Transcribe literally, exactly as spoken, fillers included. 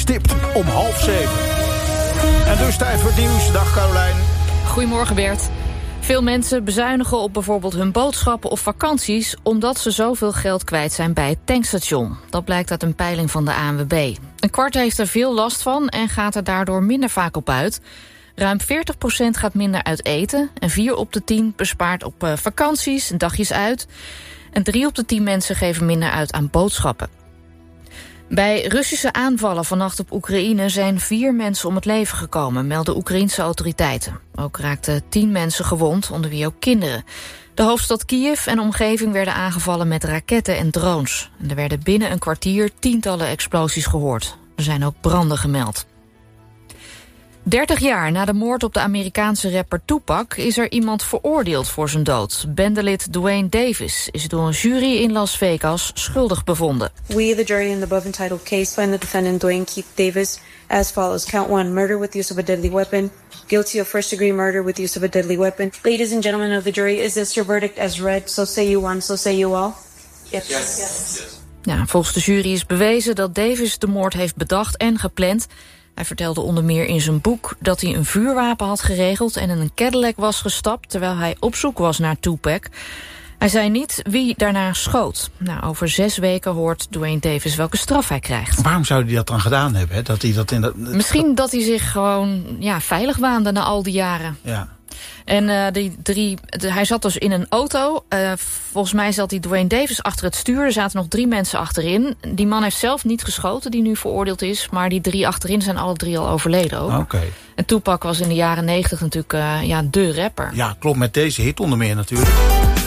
stipt om half zeven. En dus tijd voor het nieuws. Dag Carolijn. Goedemorgen Bert. Veel mensen bezuinigen op bijvoorbeeld hun boodschappen of vakanties, omdat ze zoveel geld kwijt zijn bij het tankstation. Dat blijkt uit een peiling van de A N W B. Een kwart heeft er veel last van en gaat er daardoor minder vaak op uit. Ruim veertig procent gaat minder uit eten en vier op de tien bespaart op uh, vakanties en dagjes uit. En drie op de tien mensen geven minder uit aan boodschappen. Bij Russische aanvallen vannacht op Oekraïne zijn vier mensen om het leven gekomen, melden Oekraïense autoriteiten. Ook raakten tien mensen gewond, onder wie ook kinderen. De hoofdstad Kiev en omgeving werden aangevallen met raketten en drones. En er werden binnen een kwartier tientallen explosies gehoord. Er zijn ook branden gemeld. dertig jaar na de moord op de Amerikaanse rapper Tupac is er iemand veroordeeld voor zijn dood. Bendelid Duane Davis is door een jury in Las Vegas schuldig bevonden. We, the jury in the above entitled case, find the defendant Duane Keith Davis as follows. Count one, murder with use of a deadly weapon. Guilty of first degree murder with use of a deadly weapon. Ladies and gentlemen of the jury, is this your verdict as read? So say you one, so say you all. Yes. Yes. Yes. Ja, volgens de jury is bewezen dat Davis de moord heeft bedacht en gepland. Hij vertelde onder meer in zijn boek dat hij een vuurwapen had geregeld en in een Cadillac was gestapt terwijl hij op zoek was naar Tupac. Hij zei niet wie daarna schoot. Nou, over zes weken hoort Duane Davis welke straf hij krijgt. Waarom zou hij dat dan gedaan hebben? Hè? Dat hij dat in dat... Misschien dat hij zich gewoon ja, veilig waande na al die jaren. Ja. En uh, die drie, de, hij zat dus in een auto. Uh, volgens mij zat die Duane Davis achter het stuur. Er zaten nog drie mensen achterin. Die man heeft zelf niet geschoten, die nu veroordeeld is. Maar die drie achterin zijn alle drie al overleden ook. Oké. Okay. En Tupac was in de jaren negentig natuurlijk uh, ja, de rapper. Ja, klopt, met deze hit onder meer natuurlijk.